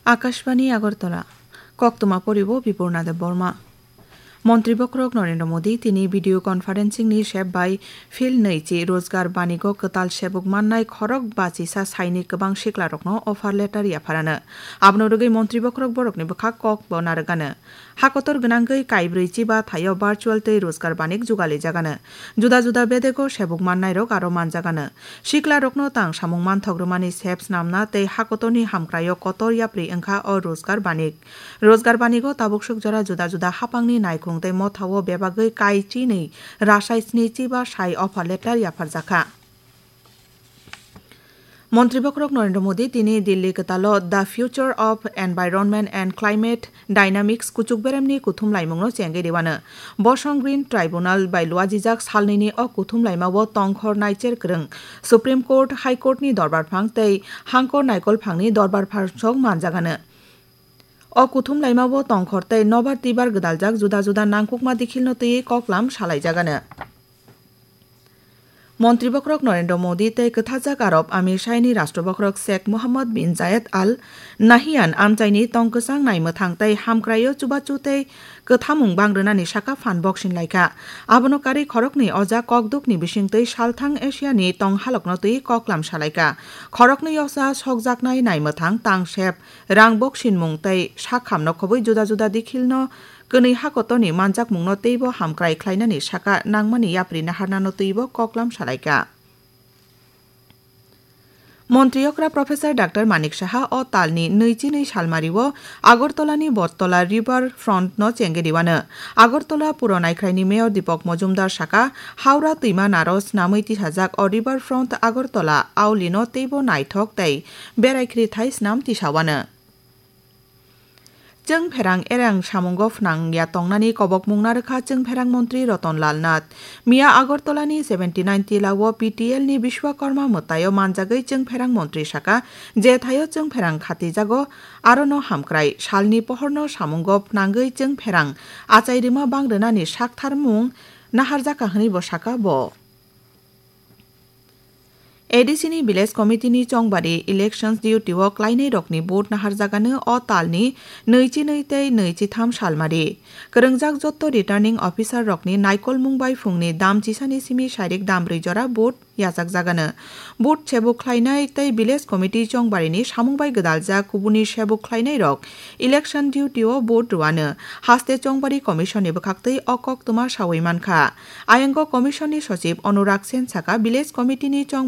আকাশবাণী আগরতলা কক্তমা পরিব বিপূর্ণা দেব বর্মা মন্ত্রী বক্রক নরেন্দ্র মোদী তিনি video কনফারেন্সিংনি সেব by feel নৈচি রোজগার বানিগो कताल सेबुक माननाय खरक बाचिसा साइनि गोबां सिख्लारकनो अफार लेटार याफारानो आबनरुगै मन्त्रि बक्रक बरकनि बखा कक बनारगानो हाकतर गोनांगै काइब्रैचि बा थायो भार्चुअल तै रोजगार बानिक जुगालि जागानो जुदा जुदा बेदेगो सेबुक माननाय रक आरो मानजागानो सिख्लारकनो तां सामुं मानथग्रमानि सेब्स नामना तै हाकतरनि हामक्रायो कतर याप्रि ओंखा अ रोजगार बानिगो ताबुकसुक जरा जुदा जुदा हापांनि नायखुं तै मथावो बेबागै काइचि नै रासाय स्निचि बा साइ अफार लेटार याफार जाखा মন্ত্রী বক্রক নরেন্দ্র মোদী তিনি Delhi কতালো the future of environment and climate dynamics কুচুক বেরেমনি কুথুম লাইমুংনো চেঙ্গে দেওয়ানো বসং গ্রিন ট্রাইব্যুনাল বাই লুয়াজিজাক সালনিनि अ कुथुम लाइमावो तंखर नाइचेर गोरों सुप्रीम कोर्ट हाई कोर्टनि दरबार फां तै हांकर नायकल फांनि दरबार फांसक मानजागानो अ कुथुम लाइमावो तंखर तै नबार तिबार गोदालजाक जुदा जुदा नांकुकमा दिखिलनो तैयै ककलाम सालायजागानो মন্ত্রী বক্রক নরেন্দ্র মোদী তৈ কথাজাক আরব আমির শাহনি রাষ্ট্র বক্রক শেখ মোহাম্মদ বিন জায়েদ আল নাহিয়ান আমচাইনি তংকসাং নাইমথাং তৈ হামক্রাयो চুবাচু তৈ কথামুং বাংগ্রনানি সাকা ফান বক্সিন লাইকা আবনকারি খরকনি অজা ককদুকনি বিসিং তৈ সালথাং এশিয়ানি তং হালকনো তৈ ককলাম সালাইকা খরকনি অসা সকজাকনাই নাইমথাং তাং সেব রাং বক্সিন মুং তৈ সাখামনো খবৈ जुदा जुदा दिखिलनो गनै हाकतनि मानजाक मुंनो तैबो हामक्राय ख्लायनानि साका नांमानि याप्रि नाहारनानो तैबो ककलाम सालायका मन्त्रियकरा प्रफेसर डाक्टर मानिक साहा अ तालनि 22 सालमारिवो আগরতলাनि बटतला रिभार फ्रन्ट न चेंगे दिवानो আগরতলা पुर नायख्रायनि मेयर दीपक मजुमदार साका हावड़ा तैमा नारस नामै तिसाजाक अ रिभार फ्रन्ट আগরতলা आवलिनो तैबो नायथक तै बेरायख्रि थाइस नाम तिसावानो जों फेरां एरां सामुंगो फनां या तंनानि कबक मुंनारखा जों फेरां मंत्री रतनलाल नाथ मिया আগরতলাनि 79 तिलावो पीटीएल नि विश्वकर्मा मतायो मानजागै जों फेरां मंत्री साका जे थायो जों फेरां खातिजागो आरोनो हामक्राय सालनि पहरनो सामुंगो फनांगै जों फेरां आचाइरिमा बांग्रोनानि साकथार मुं नाहारजाका हनिबो साका ब एडिसिनि विलेज कमिटिनि चंबारि इलेक्शन्स डिउटिओ क्लाइनै रकनि भोट नाहारजागानो अ तालनि 22 तै 23 सालमारि गोरोंजाक जत्त रिटार्निं अफिसार रकनि नायकल मुंबाइ फुंनि दामचिसानि सिमि साइरिक दामब्रै जरा भोट याजाक जागानो भोट सेबुक ख्लायनाय तै विलेज कमिटि चंबारिनि सामुंबाइ गोदालजा कुबुनि सेबुक ख्लायनाय रक इलेक्शन डिउटिओ भोट रुवानो हास्ते चंबारि कमिशननि बखाक्तै अकक तुमा सावै मानखा आयंग कमिशननि सचिव अनुराग सेन साका विलेज कमिटिनि